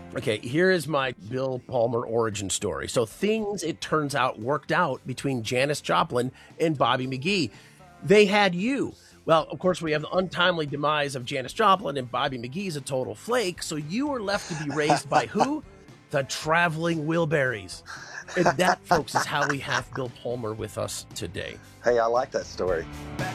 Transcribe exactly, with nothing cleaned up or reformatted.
Okay, here is my Bill Palmer origin story. So things, it turns out, worked out between Janis Joplin and Bobby McGee. They had you. Well, of course, we have the untimely demise of Janis Joplin, and Bobby McGee's a total flake. So you were left to be raised by who? The Traveling Wilburys. And that, folks, is how we have Bill Palmer with us today. Hey, I like that story.